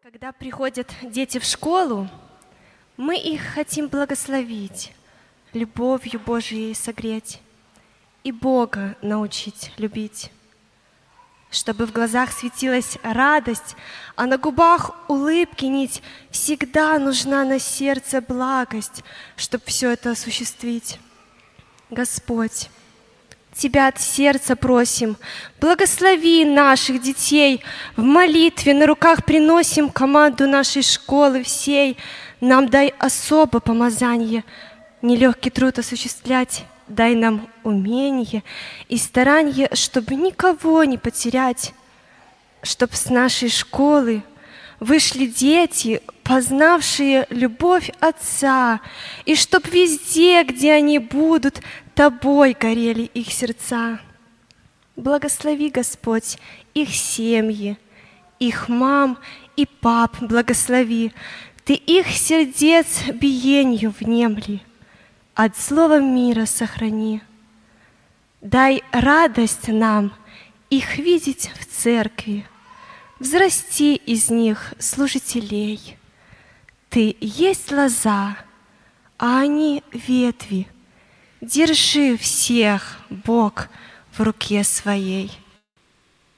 Когда приходят дети в школу, мы их хотим благословить, любовью Божией согреть и Бога научить любить, чтобы в глазах светилась радость, а на губах улыбки нить. Всегда нужна на сердце благость, чтобы все это осуществить. Господь, Тебя от сердца просим, благослови наших детей. В молитве на руках приносим команду нашей школы всей. Нам дай особо помазание, нелегкий труд осуществлять. Дай нам умение и старание, чтобы никого не потерять, чтоб с нашей школы вышли дети, познавшие любовь Отца, и чтоб везде, где они будут, Тобой горели их сердца. Благослови, Господь, их семьи, их мам и пап благослови. Ты их сердец биенью внемли, от злого мира сохрани. Дай радость нам их видеть в церкви, взрасти из них служителей. Ты есть лоза, а они ветви. Держи всех, Бог, в руке своей.